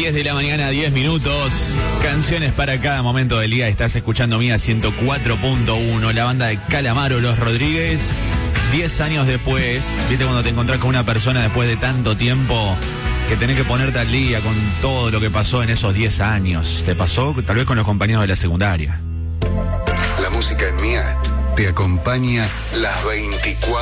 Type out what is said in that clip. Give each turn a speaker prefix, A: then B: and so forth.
A: 10 de la mañana, 10 minutos. Canciones para cada momento del día. Estás escuchando Mía 104.1. La banda de Calamaro, Los Rodríguez. 10 años después, viste cuando te encontrás con una persona después de tanto tiempo que tenés que ponerte al día con todo lo que pasó en esos 10 años. ¿Te pasó? Tal vez con los compañeros de la secundaria.
B: La música en Mía te acompaña las 24